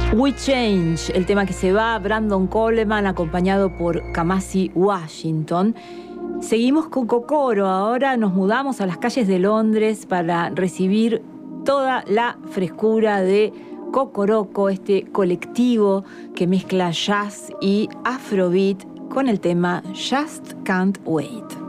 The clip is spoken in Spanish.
We Change, el tema que se va, Brandon Coleman acompañado por Kamasi Washington. Seguimos con Kokoro, ahora nos mudamos a las calles de Londres para recibir toda la frescura de Kokoroko, este colectivo que mezcla jazz y afrobeat con el tema Just Can't Wait.